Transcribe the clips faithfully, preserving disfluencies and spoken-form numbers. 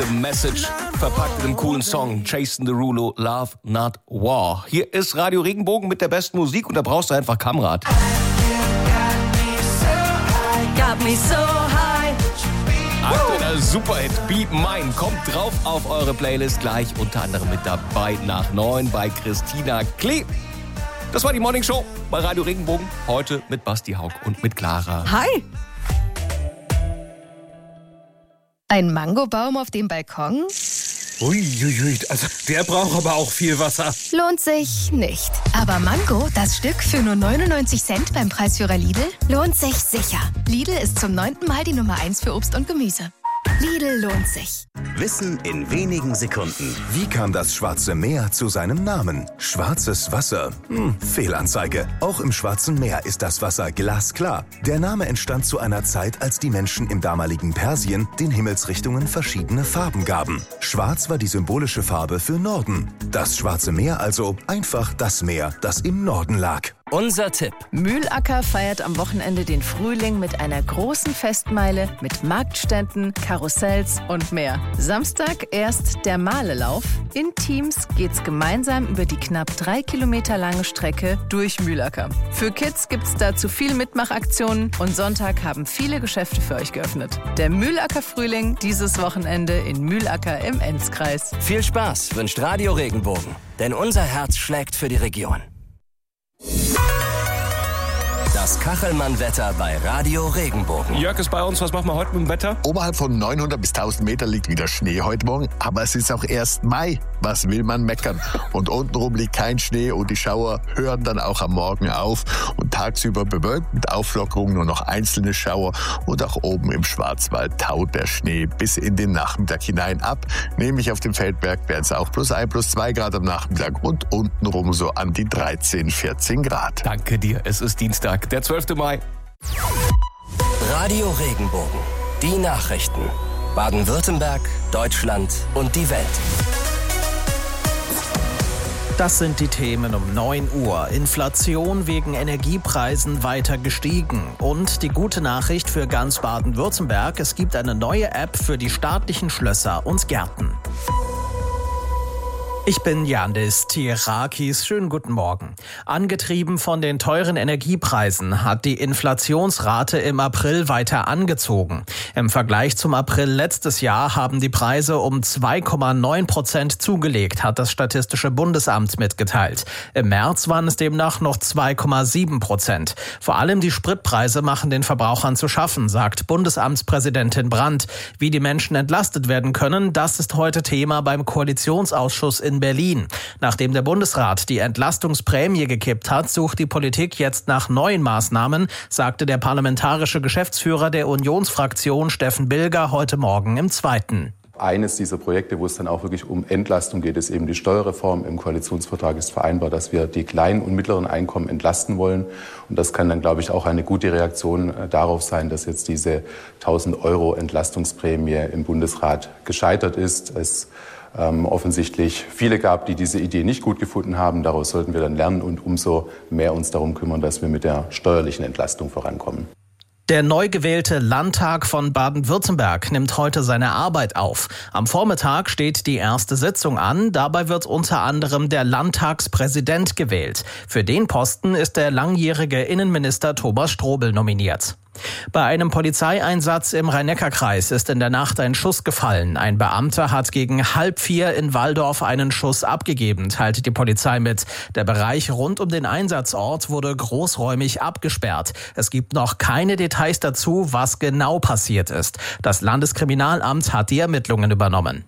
Message verpackt in einem coolen Song. Chasing Derulo, Love Not War. Hier ist Radio Regenbogen mit der besten Musik und da brauchst du einfach Kamrad. Got me so high. Aktueller Superhit Be Mine kommt drauf auf eure Playlist. Gleich unter anderem mit dabei nach neun bei Christina Klee. Das war die Morning Show bei Radio Regenbogen. Heute mit Basti Haug und mit Clara. Hi. Ein Mangobaum auf dem Balkon? Uiuiui, also der braucht aber auch viel Wasser. Lohnt sich nicht. Aber Mango, das Stück für nur neunundneunzig Cent beim Preisführer Lidl, lohnt sich sicher. Lidl ist zum neunten Mal die Nummer eins für Obst und Gemüse. Lidl lohnt sich. Wissen in wenigen Sekunden. Wie kam das Schwarze Meer zu seinem Namen? Schwarzes Wasser? Hm, Fehlanzeige. Auch im Schwarzen Meer ist das Wasser glasklar. Der Name entstand zu einer Zeit, als die Menschen im damaligen Persien den Himmelsrichtungen verschiedene Farben gaben. Schwarz war die symbolische Farbe für Norden. Das Schwarze Meer also einfach das Meer, das im Norden lag. Unser Tipp. Mühlacker feiert am Wochenende den Frühling mit einer großen Festmeile mit Marktständen, Karussells und mehr. Samstag erst der Malelauf. In Teams geht's gemeinsam über die knapp drei Kilometer lange Strecke durch Mühlacker. Für Kids gibt's dazu viele Mitmachaktionen und Sonntag haben viele Geschäfte für euch geöffnet. Der Mühlacker Frühling dieses Wochenende in Mühlacker im Enzkreis. Viel Spaß wünscht Radio Regenbogen, denn unser Herz schlägt für die Region. Das Kachelmann-Wetter bei Radio Regenbogen. Jörg ist bei uns. Was machen wir heute mit dem Wetter? Oberhalb von neunhundert bis tausend Meter liegt wieder Schnee heute Morgen. Aber es ist auch erst Mai. Was will man meckern? Und untenrum liegt kein Schnee und die Schauer hören dann auch am Morgen auf. Und tagsüber bewölkt mit Auflockerung nur noch einzelne Schauer. Und auch oben im Schwarzwald taut der Schnee bis in den Nachmittag hinein ab. Nämlich auf dem Feldberg wären es auch plus ein, plus zwei Grad am Nachmittag und untenrum so an die dreizehn, vierzehn Grad. Danke dir. Es ist Dienstag, der zwölfte Mai. Radio Regenbogen. Die Nachrichten. Baden-Württemberg, Deutschland und die Welt. Das sind die Themen um neun Uhr. Inflation wegen Energiepreisen weiter gestiegen. Und die gute Nachricht für ganz Baden-Württemberg: Es gibt eine neue App für die staatlichen Schlösser und Gärten. Ich bin Yandis Tirakis. Schönen guten Morgen. Angetrieben von den teuren Energiepreisen hat die Inflationsrate im April weiter angezogen. Im Vergleich zum April letztes Jahr haben die Preise um zwei Komma neun Prozent zugelegt, hat das Statistische Bundesamt mitgeteilt. Im März waren es demnach noch zwei Komma sieben Prozent. Vor allem die Spritpreise machen den Verbrauchern zu schaffen, sagt Bundesamtspräsidentin Brandt. Wie die Menschen entlastet werden können, das ist heute Thema beim Koalitionsausschuss in Berlin. Nachdem der Bundesrat die Entlastungsprämie gekippt hat, sucht die Politik jetzt nach neuen Maßnahmen, sagte der parlamentarische Geschäftsführer der Unionsfraktion Steffen Bilger heute Morgen im Zweiten. Eines dieser Projekte, wo es dann auch wirklich um Entlastung geht, ist eben die Steuerreform. Im Koalitionsvertrag ist vereinbart, dass wir die kleinen und mittleren Einkommen entlasten wollen. Und das kann dann, glaube ich, auch eine gute Reaktion darauf sein, dass jetzt diese tausend Euro Entlastungsprämie im Bundesrat gescheitert ist. Es ähm, offensichtlich viele gab, die diese Idee nicht gut gefunden haben. Daraus sollten wir dann lernen und umso mehr uns darum kümmern, dass wir mit der steuerlichen Entlastung vorankommen. Der neu gewählte Landtag von Baden-Württemberg nimmt heute seine Arbeit auf. Am Vormittag steht die erste Sitzung an. Dabei wird unter anderem der Landtagspräsident gewählt. Für den Posten ist der langjährige Innenminister Thomas Strobel nominiert. Bei einem Polizeieinsatz im Rhein-Neckar-Kreis ist in der Nacht ein Schuss gefallen. Ein Beamter hat gegen halb vier in Walldorf einen Schuss abgegeben, teilte die Polizei mit. Der Bereich rund um den Einsatzort wurde großräumig abgesperrt. Es gibt noch keine Details dazu, was genau passiert ist. Das Landeskriminalamt hat die Ermittlungen übernommen.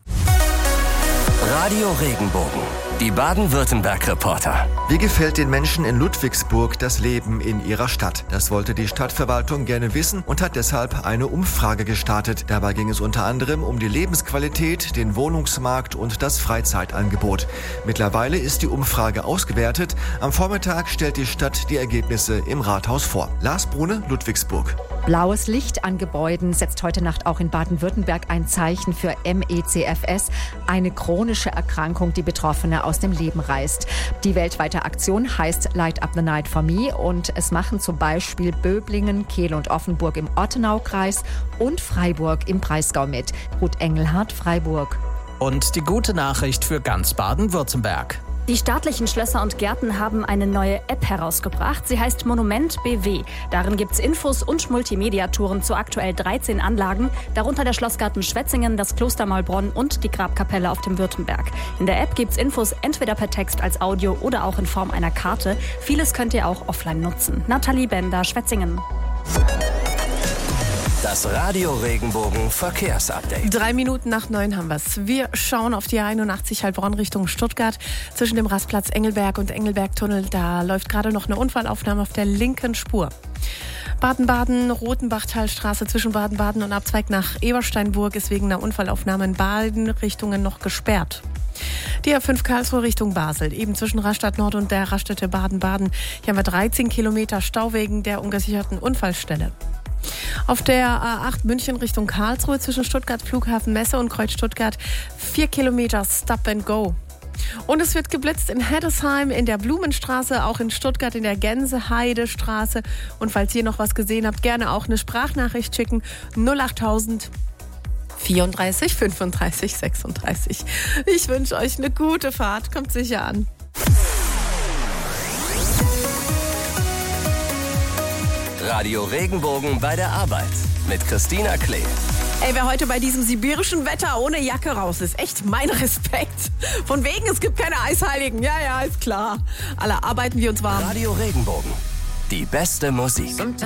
Radio Regenbogen. Die Baden-Württemberg-Reporter. Wie gefällt den Menschen in Ludwigsburg das Leben in ihrer Stadt? Das wollte die Stadtverwaltung gerne wissen und hat deshalb eine Umfrage gestartet. Dabei ging es unter anderem um die Lebensqualität, den Wohnungsmarkt und das Freizeitangebot. Mittlerweile ist die Umfrage ausgewertet. Am Vormittag stellt die Stadt die Ergebnisse im Rathaus vor. Lars Brune, Ludwigsburg. Blaues Licht an Gebäuden setzt heute Nacht auch in Baden-Württemberg ein Zeichen für M E C F S, eine chronische Erkrankung, die Betroffene aus aus dem Leben reißt. Die weltweite Aktion heißt Light Up the Night for Me und es machen zum Beispiel Böblingen, Kehl und Offenburg im Ortenaukreis und Freiburg im Breisgau mit. Ruth Engelhardt, Freiburg. Und die gute Nachricht für ganz Baden-Württemberg. Die staatlichen Schlösser und Gärten haben eine neue App herausgebracht. Sie heißt Monument B W. Darin gibt's Infos und Multimedia-Touren zu aktuell dreizehn Anlagen, darunter der Schlossgarten Schwetzingen, das Kloster Maulbronn und die Grabkapelle auf dem Württemberg. In der App gibt's Infos entweder per Text als Audio oder auch in Form einer Karte. Vieles könnt ihr auch offline nutzen. Nathalie Bender, Schwetzingen. Das Radio Regenbogen Verkehrsupdate. Drei Minuten nach neun haben wir's. Wir schauen auf die einundachtzig Heilbronn Richtung Stuttgart. Zwischen dem Rastplatz Engelberg und Engelbergtunnel, da läuft gerade noch eine Unfallaufnahme auf der linken Spur. Baden-Baden, Rotenbachtalstraße zwischen Baden-Baden und Abzweig nach Ebersteinburg ist wegen einer Unfallaufnahme in beiden Richtungen noch gesperrt. Die A fünf Karlsruhe Richtung Basel, eben zwischen Rastatt Nord und der Raststätte Baden-Baden. Hier haben wir dreizehn Kilometer Stau wegen der ungesicherten Unfallstelle. Auf der A acht München Richtung Karlsruhe zwischen Stuttgart Flughafen Messe und Kreuz Stuttgart vier Kilometer Stop and Go. Und es wird geblitzt in Heddesheim, in der Blumenstraße, auch in Stuttgart in der Gänseheidestraße. Und falls ihr noch was gesehen habt, gerne auch eine Sprachnachricht schicken. null achttausend vierunddreißig fünfunddreißig sechsunddreißig. Ich wünsche euch eine gute Fahrt. Kommt sicher an. Radio Regenbogen bei der Arbeit mit Christina Klee. Ey, wer heute bei diesem sibirischen Wetter ohne Jacke raus ist, echt mein Respekt. Von wegen, es gibt keine Eisheiligen. Ja, ja, ist klar. Alle arbeiten wir uns warm. Radio Regenbogen. Die beste Musik.